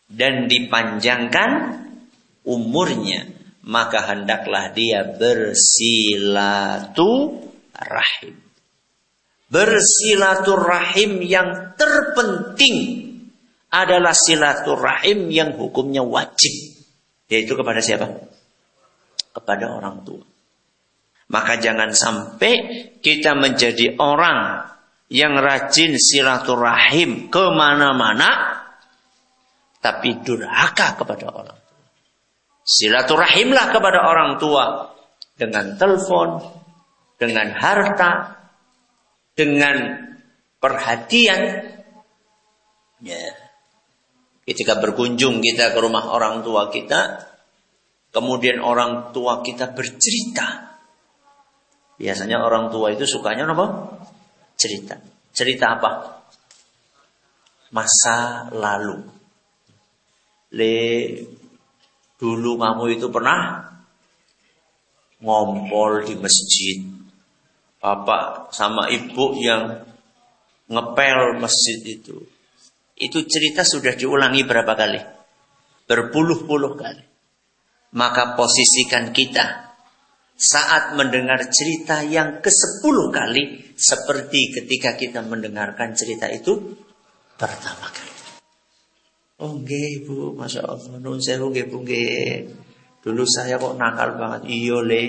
dan dipanjangkan umurnya, maka hendaklah dia bersilaturahim. Bersilaturahim yang terpenting adalah silaturahim yang hukumnya wajib, yaitu kepada siapa? Kepada orang tua. Maka jangan sampai kita menjadi orang yang rajin silaturahim kemana-mana, tapi durhaka kepada orang tua. Silaturahimlah kepada orang tua dengan telepon, dengan harta, dengan perhatian. Ya. Ketika berkunjung kita ke rumah orang tua kita, kemudian orang tua kita bercerita. Biasanya orang tua itu sukanya apa? Cerita. Cerita apa? Masa lalu. Dulu kamu itu pernah ngompol di masjid. Bapak sama ibu yang ngepel masjid itu. Itu cerita sudah diulangi berapa kali? Berpuluh-puluh kali. Maka posisikan kita saat mendengar cerita yang ke-10 kali seperti ketika kita mendengarkan cerita itu pertama kali. Oh nggih Bu, Masya Allah, nuwun sewu nggih Bu nggih. Dulu saya kok nakal banget. Iya le.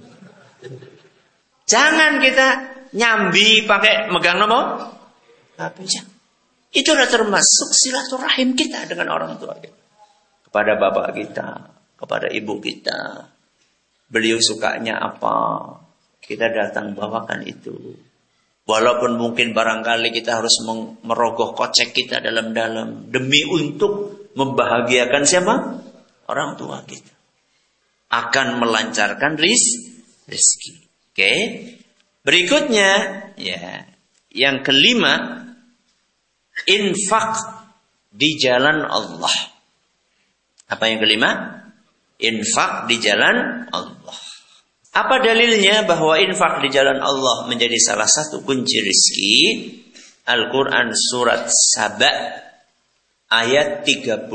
Jangan kita nyambi pakai megang nomor HP. Itu sudah termasuk silaturahim kita dengan orang tua kita. Kepada bapak kita, kepada ibu kita. Beliau sukanya apa, kita datang bawakan itu. Walaupun mungkin barangkali kita harus merogoh kocek kita dalam-dalam demi untuk membahagiakan siapa? Orang tua kita. Akan melancarkan rezeki. Oke. Berikutnya, ya, yang kelima, infak di jalan Allah. Apa yang kelima? Infak di jalan Allah. Apa dalilnya bahwa infak di jalan Allah menjadi salah satu kunci rezeki? Al-Quran surat Saba ayat 39.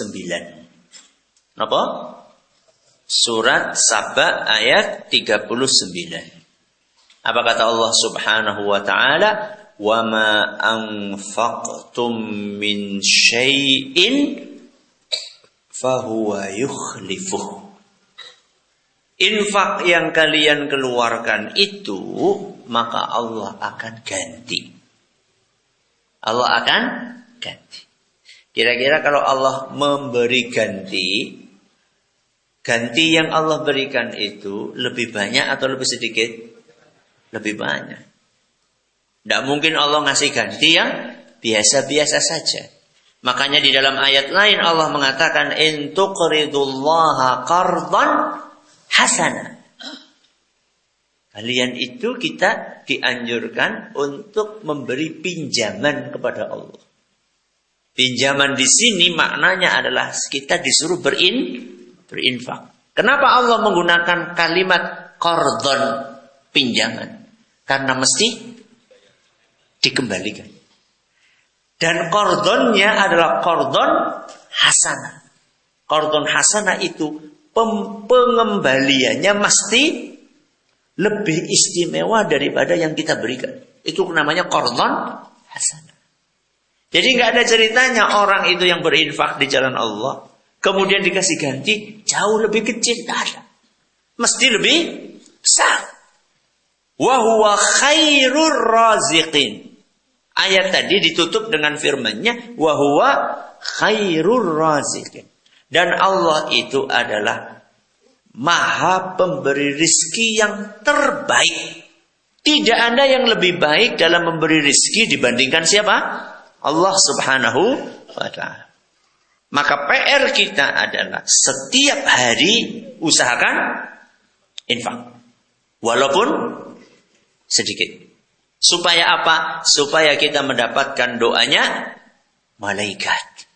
Apa? Surat Saba ayat 39. Apa kata Allah Subhanahu wa ta'ala? Wa ma anfaqtum min syai'in fahuwa yukhlifuh. Infak yang kalian keluarkan itu, maka Allah akan ganti. Allah akan ganti. Kira-kira kalau Allah memberi ganti, ganti yang Allah berikan itu lebih banyak atau lebih sedikit? Lebih banyak. Tidak mungkin Allah ngasih ganti yang biasa-biasa saja. Makanya di dalam ayat lain Allah mengatakan in tuqridullaha qardan hasana. Kalian itu kita dianjurkan untuk memberi pinjaman kepada Allah. Pinjaman di sini maknanya adalah kita disuruh berinfak. Kenapa Allah menggunakan kalimat qardon, pinjaman? Karena mesti dikembalikan. Dan qardonnya adalah qardon hasanah. Qardon hasanah itu pengembaliannya mesti lebih istimewa daripada yang kita berikan. Itu namanya qardon hasanah. Jadi nggak ada ceritanya orang itu yang berinfak di jalan Allah kemudian dikasih ganti jauh lebih kecil, tidak ada. Mesti lebih besar. Wa huwa khairur raziqin. Ayat tadi ditutup dengan firman-Nya wa huwa khairur raziqin. Dan Allah itu adalah Maha pemberi rizki yang terbaik. Tidak ada yang lebih baik dalam memberi rizki dibandingkan siapa? Allah Subhanahu wa ta'ala. Maka PR kita adalah setiap hari usahakan infak. Walaupun sedikit. Supaya apa? Supaya kita mendapatkan doanya malaikat.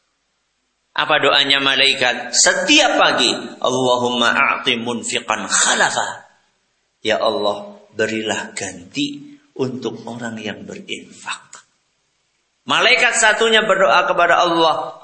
Apa doanya malaikat? Setiap pagi, Allahumma a'ti munfiqan khalafa. Ya Allah, berilah ganti untuk orang yang berinfak. Malaikat satunya berdoa kepada Allah,